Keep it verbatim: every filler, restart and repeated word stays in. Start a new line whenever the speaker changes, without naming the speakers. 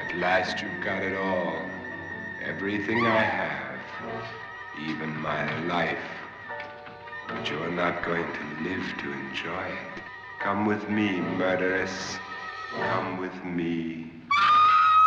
At last you've got it all. Everything I have. Even my life. But you're not going to live to enjoy it. Come with me, murderess. Come with me.